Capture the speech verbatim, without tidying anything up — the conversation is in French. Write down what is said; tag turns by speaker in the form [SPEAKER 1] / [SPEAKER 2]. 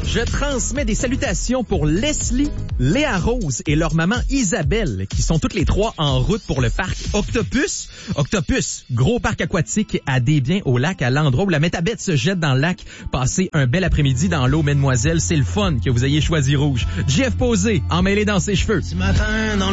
[SPEAKER 1] Je transmets des salutations pour Leslie, Léa Rose et leur maman Isabelle, qui sont toutes les trois en route pour le parc Octopus. Octopus, gros parc aquatique à Desbiens au lac, à l'endroit où la métabête se jette dans le lac. Passez un bel après-midi dans l'eau, mesdemoiselles. C'est le fun que vous ayez choisi rouge. Jeff Posé, emmêlé dans ses cheveux.
[SPEAKER 2] Ce matin, dans